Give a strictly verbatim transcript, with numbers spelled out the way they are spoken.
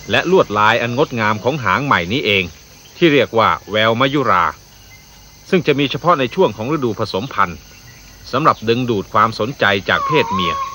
และลวดลายอันงดงามของหางใหม่นี้เองที่เรียกว่าแววมยุราซึ่งจะมีเฉพาะในช่วงของฤดูผสมพันธุ์สำหรับดึงดูดความสนใจจากเพศเมีย